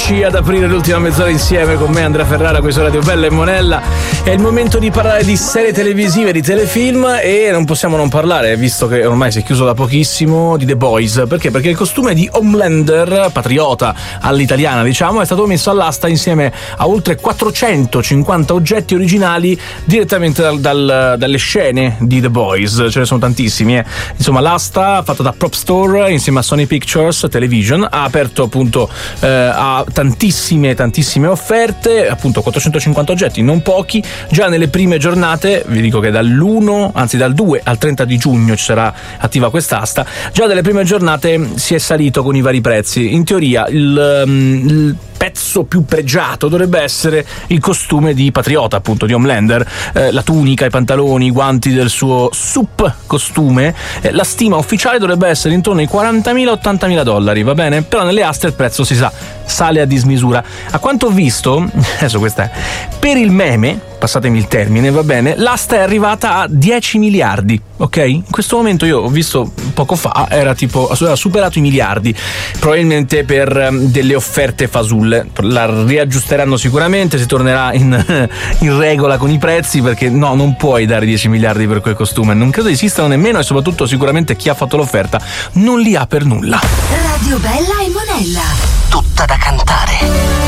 Eccoci ad aprire l'ultima mezz'ora insieme con me, Andrea Ferrara, qui su Radio Bella e Monella. È il momento di parlare di serie televisive, di telefilm, e non possiamo non parlare, visto che ormai si è chiuso da pochissimo, di The Boys. Perché? Perché il costume di Homelander, patriota all'italiana diciamo, è stato messo all'asta insieme a oltre 450 oggetti originali direttamente dalle scene di The Boys. Ce ne sono tantissimi, Insomma, l'asta fatta da Prop Store insieme a Sony Pictures Television ha aperto appunto a tantissime offerte, appunto 450 oggetti, non pochi. Già nelle prime giornate, vi dico che dal 2 al 30 di giugno ci sarà attiva quest'asta. Già dalle prime giornate si è salito con i vari prezzi. In teoria il pezzo più pregiato dovrebbe essere il costume di patriota, appunto, di Homelander, la tunica, i pantaloni, i guanti del suo sup costume. La stima ufficiale dovrebbe essere intorno ai $40.000-80.000, va bene? Però nelle aste il prezzo, si sa, sale a dismisura. A quanto ho visto, adesso questa è, per il meme, passatemi il termine, va bene, l'asta è arrivata a 10 miliardi, ok? In questo momento io ho visto poco fa, era superato i miliardi, probabilmente per delle offerte fasulle. La riaggiusteranno sicuramente, si tornerà in regola con i prezzi, perché no, non puoi dare 10 miliardi per quel costume, non credo esistano nemmeno, e soprattutto sicuramente chi ha fatto l'offerta non li ha per nulla. Radio Bella e Monella, tutta da cantare.